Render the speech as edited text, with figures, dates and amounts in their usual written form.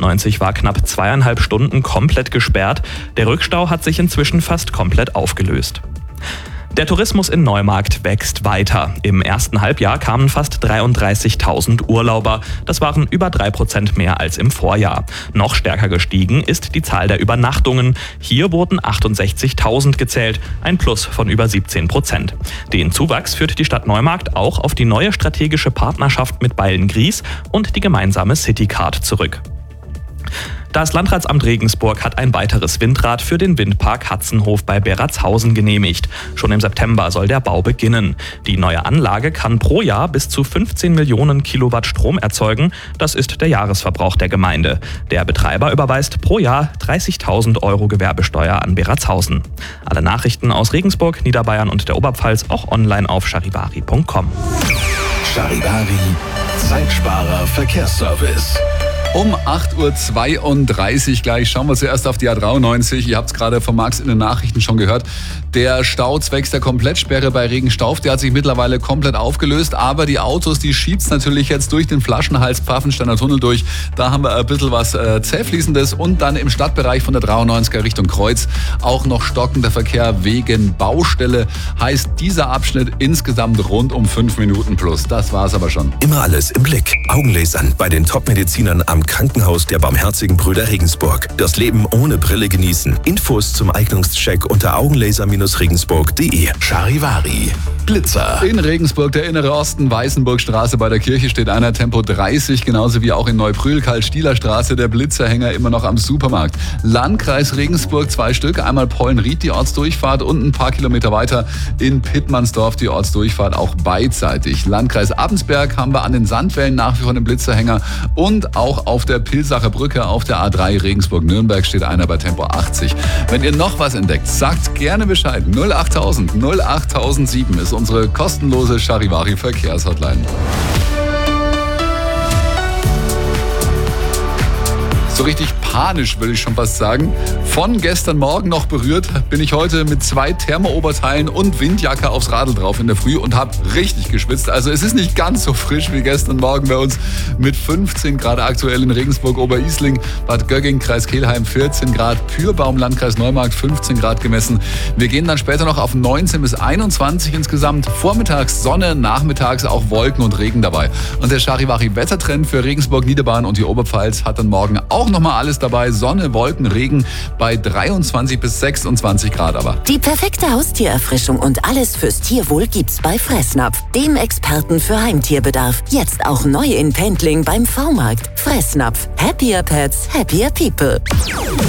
A93 war knapp 2,5 Stunden komplett gesperrt. Der Rückstau hat sich inzwischen fast komplett aufgelöst. Der Tourismus in Neumarkt wächst weiter. Im ersten Halbjahr kamen fast 33.000 Urlauber. Das waren über 3% mehr als im Vorjahr. Noch stärker gestiegen ist die Zahl der Übernachtungen. Hier wurden 68.000 gezählt, ein Plus von über 17%. Den Zuwachs führt die Stadt Neumarkt auch auf die neue strategische Partnerschaft mit Beilngries und die gemeinsame Citycard zurück. Das Landratsamt Regensburg hat ein weiteres Windrad für den Windpark Hatzenhof bei Beratshausen genehmigt. Schon im September soll der Bau beginnen. Die neue Anlage kann pro Jahr bis zu 15 Millionen Kilowatt Strom erzeugen. Das ist der Jahresverbrauch der Gemeinde. Der Betreiber überweist pro Jahr 30.000 € Gewerbesteuer an Beratshausen. Alle Nachrichten aus Regensburg, Niederbayern und der Oberpfalz auch online auf charivari.com. Charivari, Zeitsparer Verkehrsservice. Um 8.32 Uhr gleich schauen wir zuerst auf die A93. Ihr habt es gerade von Max in den Nachrichten schon gehört. Der Stau zwecks der Komplettsperre bei Regenstauf, der hat sich mittlerweile komplett aufgelöst. Aber die Autos, die schiebt's natürlich jetzt durch den Flaschenhals Pfaffensteiner Tunnel durch. Da haben wir ein bisschen was Zähfließendes. Und dann im Stadtbereich von der 93er Richtung Kreuz auch noch stockender Verkehr wegen Baustelle. Heißt dieser Abschnitt insgesamt rund um 5 Minuten plus. Das war's aber schon. Immer alles im Blick. Augenlasern bei den Top-Medizinern am Krankenhaus der Barmherzigen Brüder Regensburg. Das Leben ohne Brille genießen. Infos zum Eignungscheck unter augenlaser-regensburg.de. Charivari. Blitzer. In Regensburg, der innere Osten, Weißenburgstraße bei der Kirche steht einer Tempo 30, genauso wie auch in Neubrühl, Karl-Stieler-Straße, der Blitzerhänger immer noch am Supermarkt. Landkreis Regensburg 2 Stück, einmal Pollenried, die Ortsdurchfahrt und ein paar Kilometer weiter in Pittmannsdorf die Ortsdurchfahrt auch beidseitig. Landkreis Abensberg haben wir an den Sandwellen nach wie vor einen Blitzerhänger und auch auf der Pilsacher Brücke auf der A3 Regensburg-Nürnberg steht einer bei Tempo 80. Wenn ihr noch was entdeckt, sagt gerne Bescheid. 08000 08007 ist unsere kostenlose Charivari-Verkehrshotline. So richtig panisch, würde ich schon fast sagen. Von gestern Morgen noch berührt, bin ich heute mit 2 Thermooberteilen und Windjacke aufs Radl drauf in der Früh und habe richtig geschwitzt. Also es ist nicht ganz so frisch wie gestern Morgen bei uns mit 15 Grad aktuell in Regensburg, Oberisling, Bad Gögging, Kreis Kelheim 14 Grad, Pyrbaum, Landkreis Neumarkt 15 Grad gemessen. Wir gehen dann später noch auf 19 bis 21 insgesamt. Vormittags Sonne, nachmittags auch Wolken und Regen dabei. Und der Charivari-Wettertrend für Regensburg, Niederbayern und die Oberpfalz hat dann morgen auch nochmal alles dabei. Sonne, Wolken, Regen bei 23 bis 26 Grad aber. Die perfekte Haustiererfrischung und alles fürs Tierwohl gibt's bei Fressnapf, dem Experten für Heimtierbedarf. Jetzt auch neu in Pendling beim V-Markt. Fressnapf. Happier Pets, happier people.